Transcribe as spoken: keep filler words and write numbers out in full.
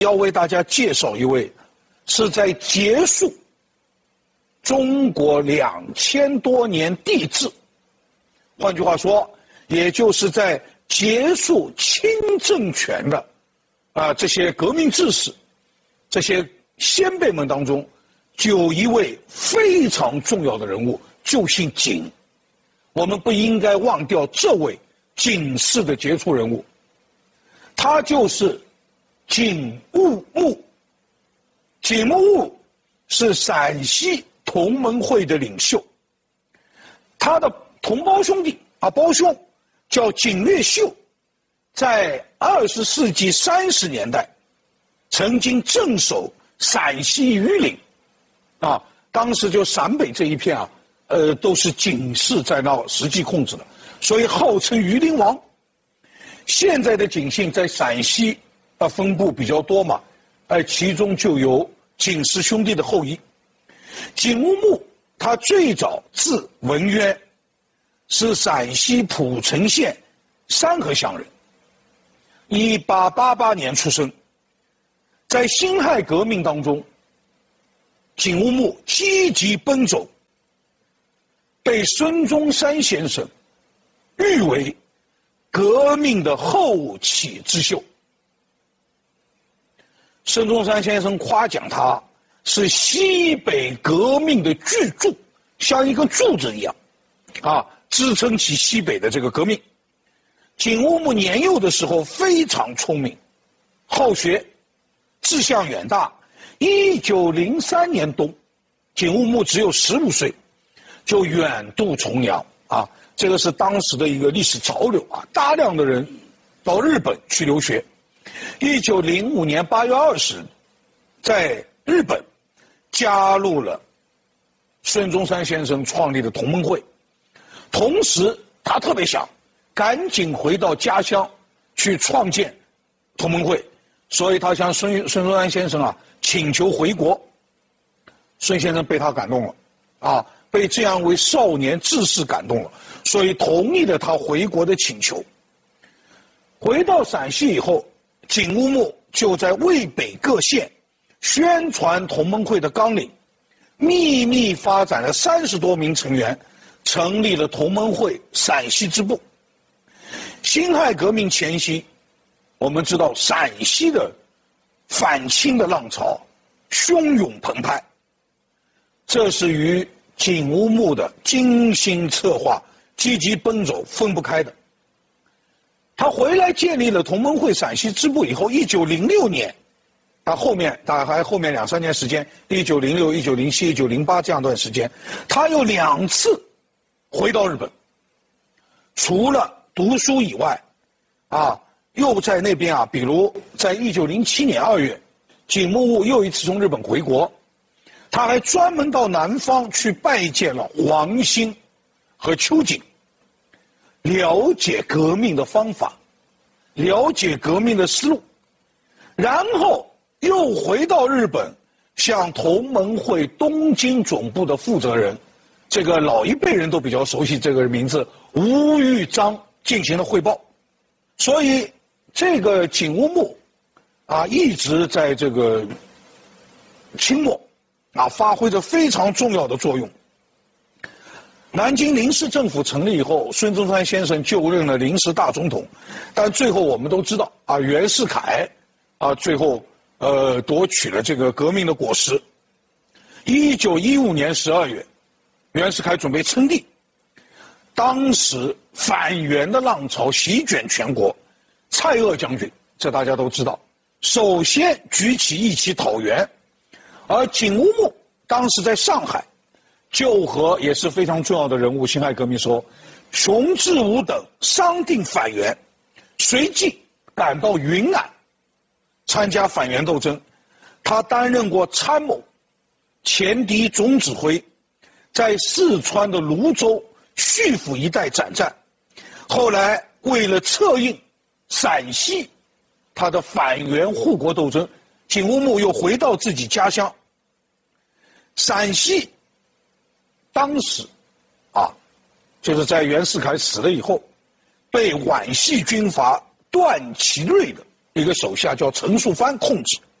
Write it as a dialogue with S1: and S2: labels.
S1: 要为大家介绍一位是在结束中国两千多年帝制，换句话说，也就是在结束清政权的啊这些革命志士、这些先辈们当中，就有一位非常重要的人物，就姓景。我们不应该忘掉这位景氏的杰出人物，他就是景物木。景物木是陕西同盟会的领袖，他的同胞兄弟啊胞兄叫景略秀，在二十世纪三十年代曾经镇守陕西榆林，啊，当时就陕北这一片啊，呃，都是景氏在那实际控制的，所以号称榆林王。现在的景姓在陕西啊分布比较多嘛，呃，其中就有景氏兄弟的后裔。景物木他最早字文渊，是陕西蒲城县山河乡人，一八八八年出生。在辛亥革命当中，景物木积极奔走，被孙中山先生誉为革命的后起之秀。孙中山先生夸奖他是西北革命的巨柱，像一根柱子一样，啊，支撑起西北的这个革命。景物木年幼的时候非常聪明，好学，志向远大。一九零三年冬，景物木只有十五岁，就远渡重洋啊，这个是当时的一个历史潮流啊，大量的人到日本去留学。一九零五年八月二十日，在日本加入了孙中山先生创立的同盟会，同时他特别想赶紧回到家乡去创建同盟会，所以他向孙孙中山先生啊请求回国。孙先生被他感动了，啊，被这样一位少年志士感动了，所以同意了他回国的请求。回到陕西以后，景物木就在渭北各县宣传同盟会的纲领，秘密发展了三十多名成员，成立了同盟会陕西支部。辛亥革命前夕，我们知道陕西的反清的浪潮汹涌澎湃，这是与景物木的精心策划、积极奔走分不开的。他回来建立了同盟会陕西支部以后，一九零六年，他后面大概后面两三年时间，一九零六、一九零七、一九零八这样段时间，他又两次回到日本，除了读书以外，啊，又在那边啊，比如在一九零七年二月，景物木又一次从日本回国，他还专门到南方去拜见了黄兴和秋瑾，了解革命的方法，了解革命的思路，然后又回到日本，向同盟会东京总部的负责人，这个老一辈人都比较熟悉这个名字，吴玉章进行了汇报。所以这个景物木啊，一直在这个清末啊发挥着非常重要的作用。南京临时政府成立以后，孙中山先生就任了临时大总统，但最后我们都知道啊，袁世凯啊最后呃夺取了这个革命的果实。一九一五年十二月，袁世凯准备称帝，当时反袁的浪潮席卷全国，蔡锷将军这大家都知道，首先举起义旗讨袁，而景物木当时在上海。就和也是非常重要的人物，辛亥革命时候，熊志武等商定反袁，随即赶到云南参加反袁斗争。他担任过参谋、前敌总指挥，在四川的泸州、叙府一带展战。后来为了策应陕西他的反袁护国斗争，景物木又回到自己家乡陕西。当时，啊，就是在袁世凯死了以后，被皖系军阀段祺瑞的一个手下叫陈树藩控制。